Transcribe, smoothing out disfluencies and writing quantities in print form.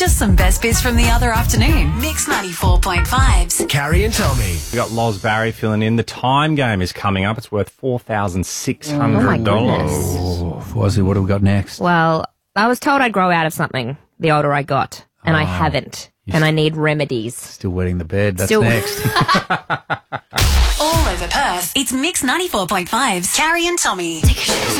Just some best bits from the other afternoon. Mix 94.5's. Carrie and Tommy. We got Loz Barry filling in. The Time Game is coming up. It's worth $4,600. Oh, my goodness. Oh, Fozzie, what have we got next? Well, I was told I'd grow out of something the older I got, and I haven't. And I need remedies. Still wetting the bed. That's Still- next. All over Perth, it's Mix 94.5's Carrie and Tommy.